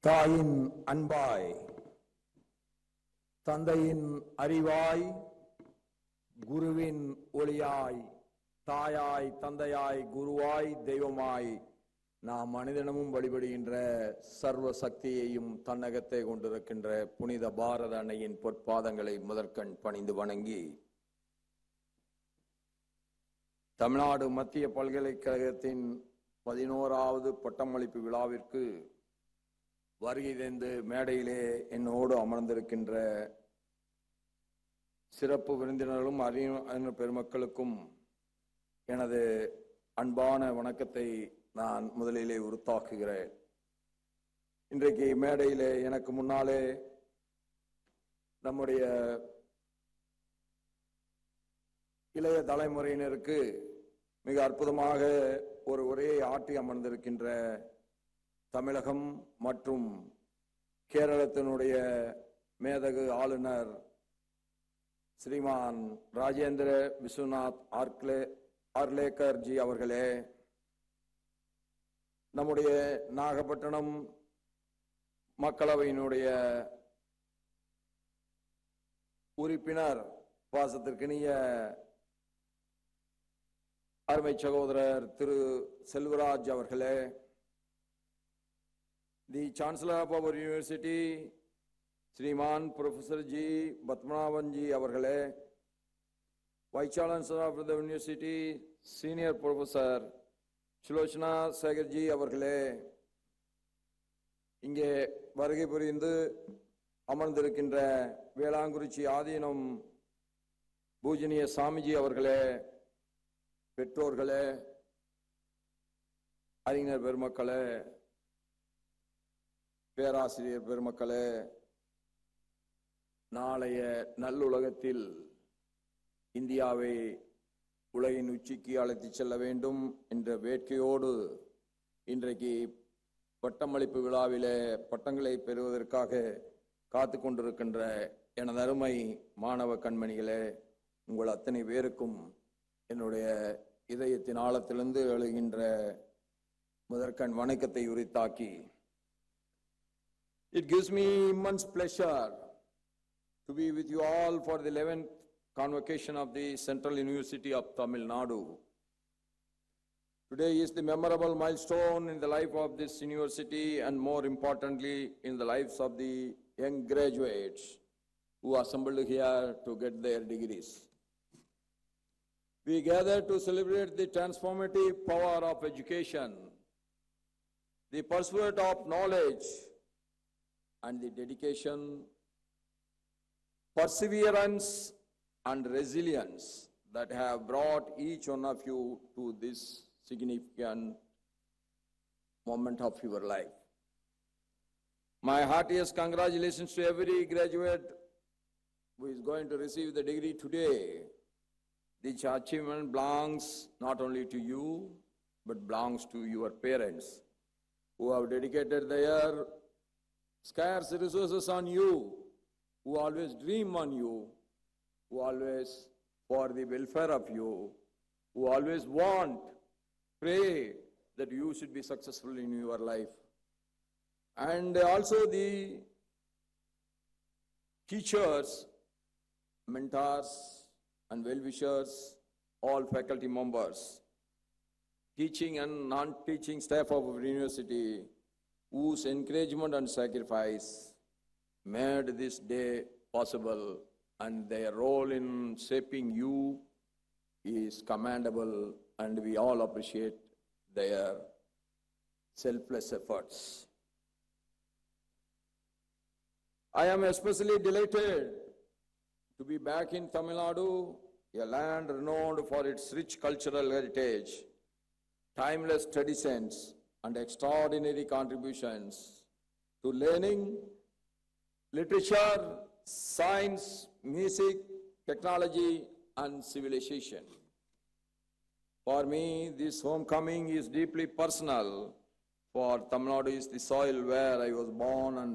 தாயின் அன்பாய், தந்தையின் அறிவாய், குருவின் ஒளியாய், தாயாய், தந்தையாய், குருவாய், தெய்வமாய் நாம் மனிதனமும் வழிபடுகின்ற சர்வ சக்தியையும் தன்னகத்தை கொண்டிருக்கின்ற புனித பாரத அன்னையின் பொற்பாதங்களை முதற்கண் பணிந்து வணங்கி, தமிழ்நாடு மத்திய பல்கலைக்கழகத்தின் 11வது பட்டமளிப்பு விழாவிற்கு வருகை தந்து மேடையிலே என்னோடு அமர்ந்திருக்கின்ற சிறப்பு விருந்தினர்களும் அறிஞர் பெருமக்களுக்கும் எனது அன்பான வணக்கத்தை நான் முதலிலே உரித்தாக்குகிறேன். இன்றைக்கு மேடையிலே எனக்கு முன்னாலே நம்முடைய இளைய தலைமுறையினருக்கு மிக அற்புதமாக ஒரு உரையை ஆற்றி அமர்ந்திருக்கின்ற தமிழகம் மற்றும் கேரளத்தினுடைய மேதகு ஆளுநர் ஸ்ரீமான் ராஜேந்திர விஸ்வநாத் ஆர்லேக்கர் ஜி அவர்களே, நம்முடைய நாகப்பட்டினம் மக்களவையினுடைய உறுப்பினர் பாசத்திற்கினிய அருமை சகோதரர் திரு செல்வராஜ் அவர்களே, the Chancellor of our University, Sriman Professor G. Batmanavan Ji அவர்களே, Vice Chancellor of the University, Senior Professor Sulochana Segar Ji அவர்களே, இங்கே வருகை புரிந்து அமர்ந்திருக்கின்ற வேளாங்குறிச்சி ஆதீனம் பூஜனிய சாமிஜி அவர்களே, பெற்றோர்களே, அறிஞர் பெருமக்களே, பேராசிரியர் பெருமக்களே, நாளைய நல்லுலகத்தில் இந்தியாவை உலகின் உச்சிக்கு அழைத்து செல்ல வேண்டும் என்ற வேட்கையோடு இன்றைக்கு பட்டமளிப்பு விழாவிலே பட்டங்களை பெறுவதற்காக காத்து கொண்டிருக்கின்ற எனது அருமை மாணவ கண்மணிகளே, உங்கள் அத்தனை பேருக்கும் என்னுடைய இதயத்தின் ஆழத்திலிருந்து எழுகின்ற முதற்கண் வணக்கத்தை உரித்தாக்கி, it gives me immense pleasure to be with you all for the 11th convocation of the Central University of Tamil Nadu. Today is the memorable milestone in the life of this university and more importantly in the lives of the young graduates who assembled here to get their degrees. We gather to celebrate the transformative power of education, the pursuit of knowledge, and the dedication, perseverance, and resilience that have brought each one of you to this significant moment of your life. My heartiest congratulations to every graduate who is going to receive the degree today. This achievement belongs not only to you, but belongs to your parents who have dedicated their scarce resources on you, who always dream on you, who always for the welfare of you, who always want, pray that you should be successful in your life. And also the teachers, mentors, and well-wishers, all faculty members, teaching and non-teaching staff of our university, whose encouragement and sacrifice made this day possible, and their role in shaping you is commendable, and we all appreciate their selfless efforts. I am especially delighted to be back in Tamil Nadu, a land renowned for its rich cultural heritage, timeless traditions, and extraordinary contributions to learning, literature, science, music, technology, and civilization. For me, this homecoming is deeply personal, for Tamil Nadu is the soil where I was born and